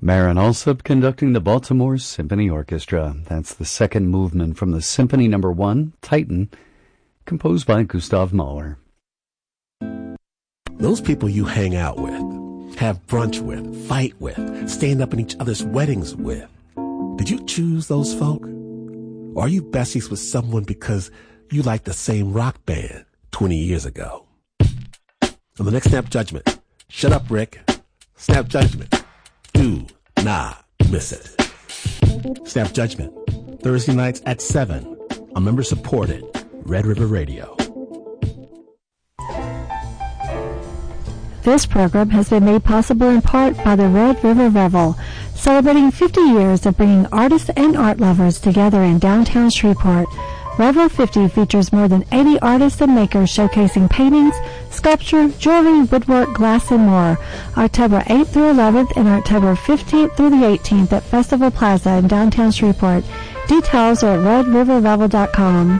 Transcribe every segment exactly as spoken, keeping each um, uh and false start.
Marin Alsop conducting the Baltimore Symphony Orchestra. That's the second movement from the Symphony Number One, Titan, composed by Gustav Mahler. Those people you hang out with, have brunch with, fight with, stand up in each other's weddings with. Did you choose those folk? Or are you besties with someone because you like the same rock band twenty years ago? On the next Snap Judgment, shut up, Rick. Snap Judgment. Do not miss it. Snap Judgment, Thursday nights at seven on member-supported Red River Radio. This program has been made possible in part by the Red River Revel, celebrating fifty years of bringing artists and art lovers together in downtown Shreveport. Revel fifty features more than eighty artists and makers showcasing paintings, sculpture, jewelry, woodwork, glass, and more. October eighth through eleventh and October fifteenth through the eighteenth at Festival Plaza in downtown Shreveport. Details are at red river revel dot com.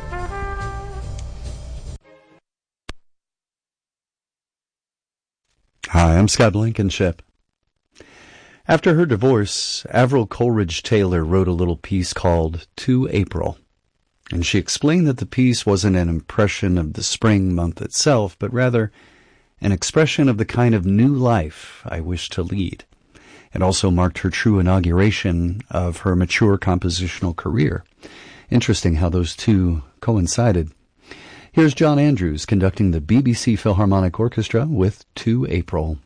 Hi, I'm Scott Blankenship. After her divorce, Avril Coleridge Taylor wrote a little piece called To April. And she explained that the piece wasn't an impression of the spring month itself, but rather an expression of the kind of new life I wish to lead. It also marked her true inauguration of her mature compositional career. Interesting how those two coincided. Here's John Andrews conducting the B B C Philharmonic Orchestra with To April.